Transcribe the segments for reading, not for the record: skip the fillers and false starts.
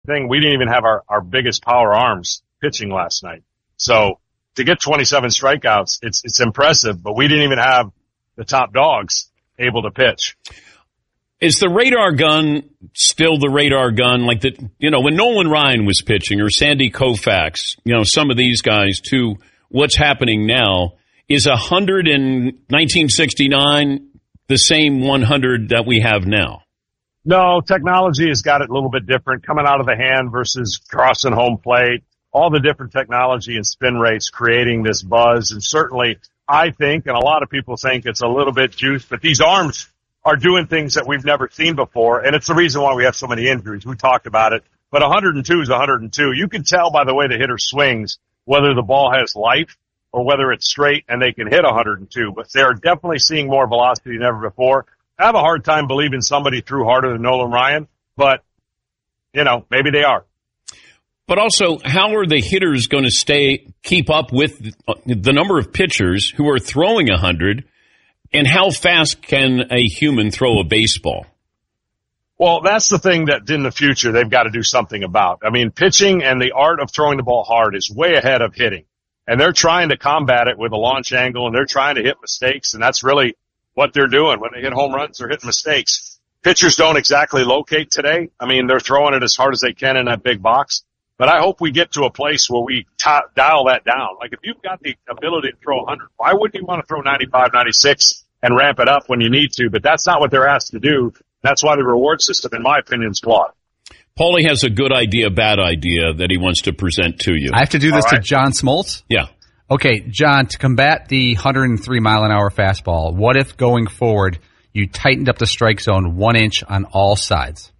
thing, we didn't even have our biggest power arms pitching last night. So to get 27 strikeouts, it's impressive, but we didn't even have the top dogs able to pitch. Is the radar gun still the radar gun? Like when Nolan Ryan was pitching or Sandy Koufax, some of these guys too, what's happening now is 100 in 1969 the same 100 that we have now? No, technology has got it a little bit different coming out of the hand versus crossing home plate. All the different technology and spin rates creating this buzz. And certainly I think, and a lot of people think it's a little bit juiced, but these arms are doing things that we've never seen before. And it's the reason why we have so many injuries. We talked about it, but 102 is 102. You can tell by the way the hitter swings whether the ball has life or whether it's straight and they can hit 102, but they're definitely seeing more velocity than ever before. I have a hard time believing somebody threw harder than Nolan Ryan, but, maybe they are. But also, how are the hitters going to keep up with the number of pitchers who are throwing 100, and how fast can a human throw a baseball? Well, that's the thing that in the future they've got to do something about. I mean, pitching and the art of throwing the ball hard is way ahead of hitting. And they're trying to combat it with a launch angle, and they're trying to hit mistakes, and that's really what they're doing. When they hit home runs, they're hitting mistakes. Pitchers don't exactly locate today. I mean, they're throwing it as hard as they can in that big box. But I hope we get to a place where we dial that down. Like, if you've got the ability to throw 100, why wouldn't you want to throw 95, 96 and ramp it up when you need to? But that's not what they're asked to do. That's why the reward system, in my opinion, is flawed. Paulie has a good idea, bad idea that he wants to present to you. I have to do this to John Smoltz? Yeah. Okay, John, to combat the 103-mile-an-hour fastball, what if going forward you tightened up the strike zone 1 inch on all sides?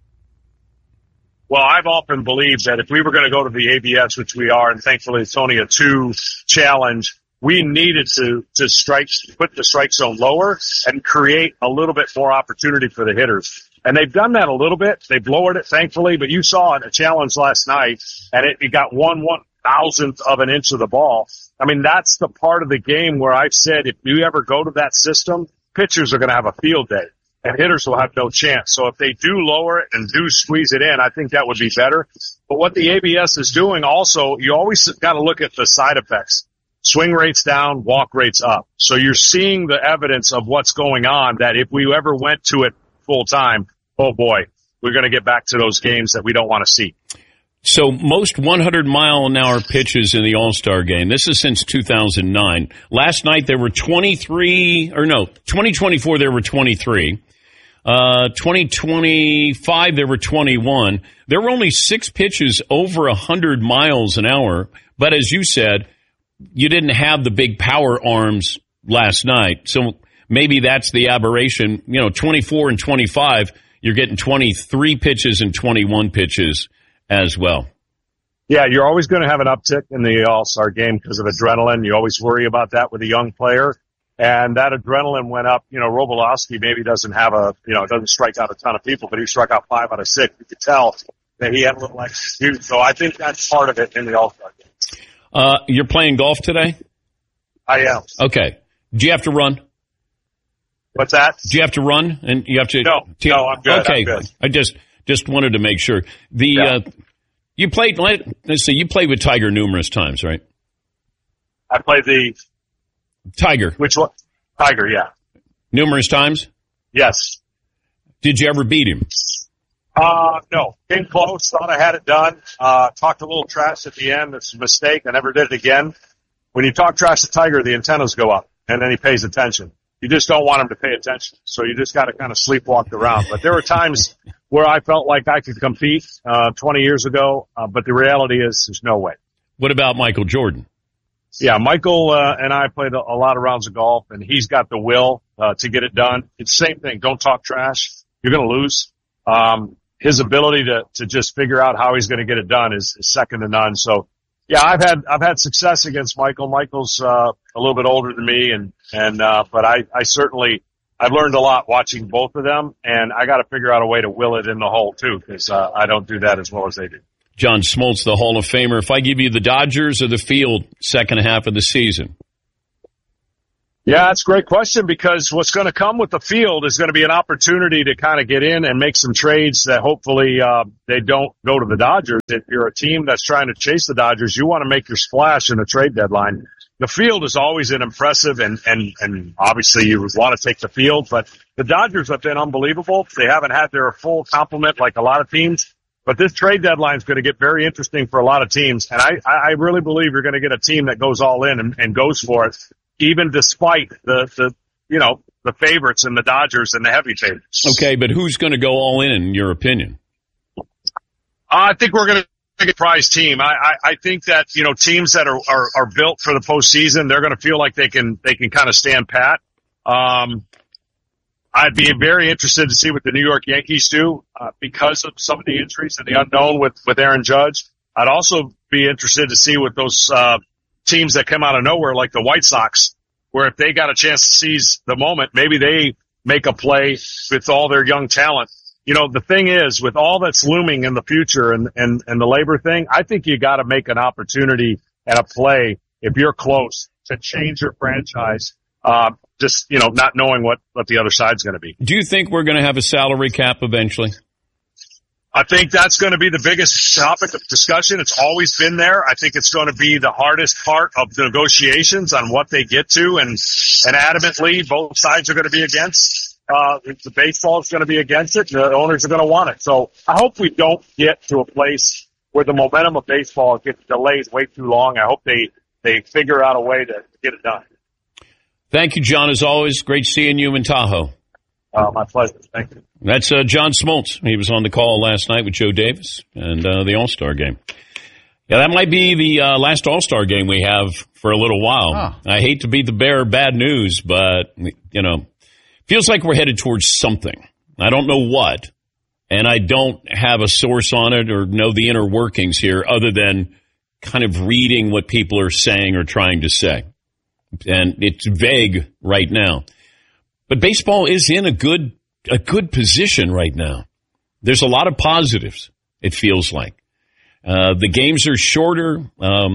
Well, I've often believed that if we were going to go to the ABS, which we are, and thankfully it's only a 2 challenge, we needed to put the strike zone lower and create a little bit more opportunity for the hitters. And they've done that a little bit. They've lowered it, thankfully, but you saw it, a challenge last night, and it got 1/1000th of an inch of the ball. I mean, that's the part of the game where I've said if you ever go to that system, pitchers are going to have a field day, and hitters will have no chance. So if they do lower it and do squeeze it in, I think that would be better. But what the ABS is doing also, you always got to look at the side effects. Swing rates down, walk rates up. So you're seeing the evidence of what's going on, that if we ever went to it full time, oh boy, we're going to get back to those games that we don't want to see. So most 100-mile-an-hour pitches in the All-Star game, this is since 2009. Last night there were 2024 there were 23. 2025 there were 21. There were only 6 pitches over 100 miles an hour. But as you said, you didn't have the big power arms last night. So maybe that's the aberration. 24 and 25, you're getting 23 pitches and 21 pitches as well. Yeah, you're always going to have an uptick in the All-Star game because of adrenaline. You always worry about that with a young player. And that adrenaline went up. Robolowski maybe doesn't have doesn't strike out a ton of people, but he struck out 5 out of 6. You could tell that he had a little extra. So I think that's part of it in the All-Star game. You're playing golf today? I am. Okay. Do you have to run? What's that? Do you have to run? And you have to? No, I'm good. Okay. I'm good. I just wanted to make sure. You played, let's see, you played with Tiger numerous times, right? I played the Tiger. Which one? Tiger, yeah. Numerous times? Yes. Did you ever beat him? No. Came close, thought I had it done. Talked a little trash at the end. It's a mistake. I never did it again. When you talk trash to Tiger, the antennas go up, and then he pays attention. You just don't want him to pay attention. So you just got to kind of sleepwalk around. But there were times where I felt like I could compete 20 years ago, but the reality is there's no way. What about Michael Jordan? Yeah, Michael and I played a lot of rounds of golf, and he's got the will to get it done. It's the same thing. Don't talk trash. You're going to lose. His ability to just figure out how he's going to get it done is second to none. So, yeah, I've had success against Michael. Michael's a little bit older than me, but I certainly I've learned a lot watching both of them, and I got to figure out a way to will it in the hole too, because I don't do that as well as they do. John Smoltz, the Hall of Famer. If I give you the Dodgers or the field second half of the season? Yeah, that's a great question, because what's going to come with the field is going to be an opportunity to kind of get in and make some trades that hopefully they don't go to the Dodgers. If you're a team that's trying to chase the Dodgers, you want to make your splash in the trade deadline. The field is always an impressive, and obviously you want to take the field, but the Dodgers have been unbelievable. They haven't had their full complement like a lot of teams, but this trade deadline is going to get very interesting for a lot of teams, and I really believe you're going to get a team that goes all in and goes for it, even despite the favorites and the Dodgers and the heavy favorites. Okay, but who's going to go all in your opinion? I think we're going to get a prize team. I think that, teams that are built for the postseason, they're going to feel like they can kind of stand pat. I'd be very interested to see what the New York Yankees do, because of some of the injuries and the unknown with Aaron Judge. I'd also be interested to see what those, teams that come out of nowhere, like the White Sox, where if they got a chance to seize the moment, maybe they make a play with all their young talent. The thing is, with all that's looming in the future and the labor thing, I think you got to make an opportunity and a play if you're close to change your franchise. Just, not knowing what the other side's going to be. Do you think we're going to have a salary cap eventually? I think that's going to be the biggest topic of discussion. It's always been there. I think it's going to be the hardest part of the negotiations on what they get to, and adamantly, both sides are going to be against. The baseball is going to be against it. The owners are going to want it. So I hope we don't get to a place where the momentum of baseball gets delayed way too long. I hope they figure out a way to get it done. Thank you, John. As always, great seeing you in Tahoe. My pleasure. Thank you. That's John Smoltz. He was on the call last night with Joe Davis and the All-Star game. Yeah, that might be the last All-Star game we have for a little while. Huh. I hate to be the bearer of bad news, but, feels like we're headed towards something. I don't know what, and I don't have a source on it or know the inner workings here other than kind of reading what people are saying or trying to say. And it's vague right now. But baseball is in a good position right now. There's a lot of positives, it feels like. The games are shorter.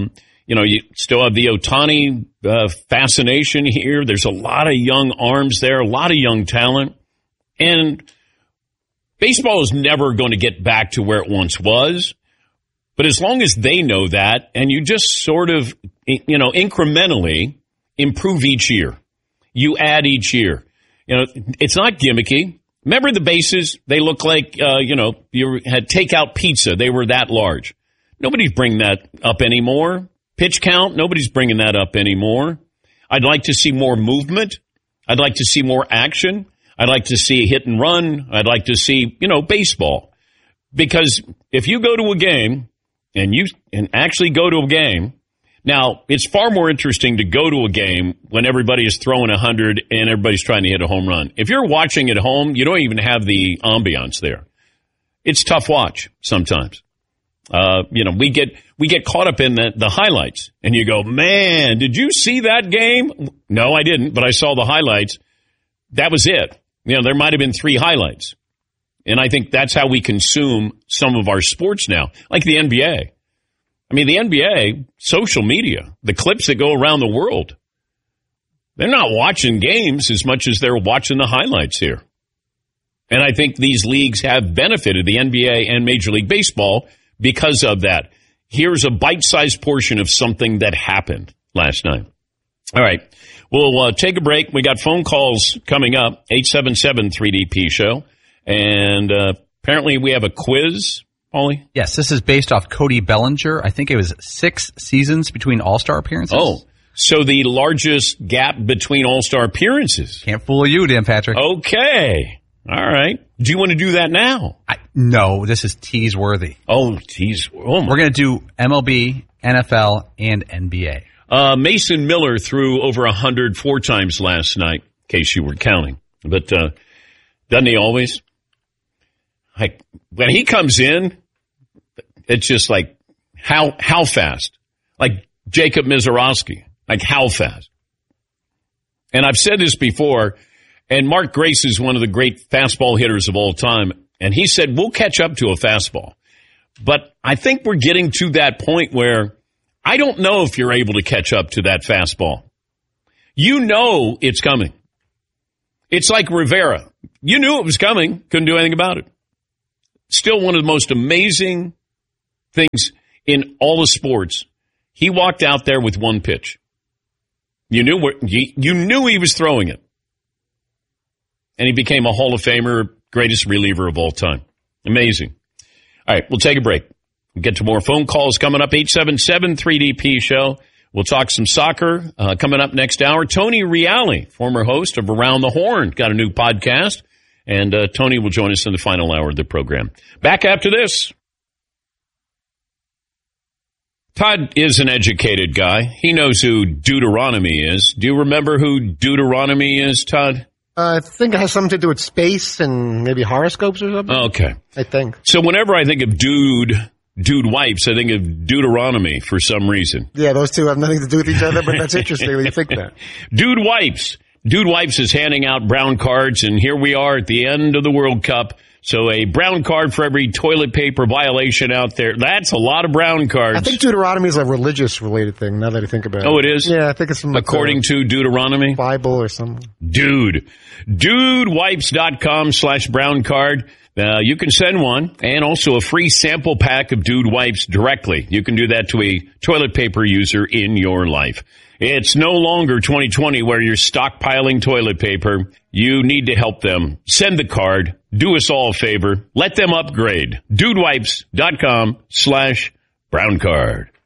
You still have the Ohtani fascination here. There's a lot of young arms there, a lot of young talent. And baseball is never going to get back to where it once was. But as long as they know that, and you just sort of, incrementally improve each year. You add each year. It's not gimmicky. Remember the bases? They look like, you had takeout pizza. They were that large. Nobody's bringing that up anymore. Pitch count, nobody's bringing that up anymore. I'd like to see more movement. I'd like to see more action. I'd like to see a hit and run. I'd like to see, baseball. Because if you go to a game and actually go to a game, now, it's far more interesting to go to a game when everybody is throwing 100 and everybody's trying to hit a home run. If you're watching at home, you don't even have the ambiance there. It's tough watch sometimes. We get caught up in the highlights, and you go, man, did you see that game? No, I didn't, but I saw the highlights. That was it. There might have been 3 highlights. And I think that's how we consume some of our sports now, like the NBA. I mean, the NBA, social media, the clips that go around the world, they're not watching games as much as they're watching the highlights here. And I think these leagues have benefited, the NBA and Major League Baseball, because of that. Here's a bite-sized portion of something that happened last night. All right. We'll take a break. We got phone calls coming up, 877-3DP show. And apparently we have a quiz. Paulie? Yes, this is based off Cody Bellinger. I think it was 6 seasons between All-Star appearances. Oh, so the largest gap between All-Star appearances. Can't fool you, Dan Patrick. Okay. All right. Do you want to do that now? No, this is tease worthy. Oh, tease. Oh, we're going to do MLB, NFL, and NBA. Mason Miller threw over 100 4 times last night, in case you were counting. But doesn't he always? When he comes in, it's just like, how fast? Like Jacob Mizorowski. Like, how fast? And I've said this before, and Mark Grace is one of the great fastball hitters of all time, and he said, we'll catch up to a fastball. But I think we're getting to that point where I don't know if you're able to catch up to that fastball. You know it's coming. It's like Rivera. You knew it was coming. Couldn't do anything about it. Still one of the most amazing things in all of sports. He walked out there with one pitch. You knew he was throwing it. And he became a Hall of Famer, greatest reliever of all time. Amazing. All right, we'll take a break. We'll get to more phone calls coming up, 877-3DP show. We'll talk some soccer coming up next hour. Tony Reale, former host of Around the Horn, got a new podcast. And Tony will join us in the final hour of the program. Back after this. Todd is an educated guy. He knows who Deuteronomy is. Do you remember who Deuteronomy is, Todd? I think it has something to do with space and maybe horoscopes or something. Okay. I think. So whenever I think of dude wipes, I think of Deuteronomy for some reason. Yeah, those two have nothing to do with each other, but that's interesting that you think that. Dude Wipes. Dude Wipes is handing out brown cards, and here we are at the end of the World Cup. So a brown card for every toilet paper violation out there. That's a lot of brown cards. I think Deuteronomy is a religious-related thing, now that I think about it. Oh, it is? Yeah, I think it's from according to Deuteronomy? Bible or something. Dudewipes.com/brown card. You can send one, and also a free sample pack of Dude Wipes directly. You can do that to a toilet paper user in your life. It's no longer 2020 where you're stockpiling toilet paper. You need to help them. Send the card. Do us all a favor. Let them upgrade. Dudewipes.com/brown card.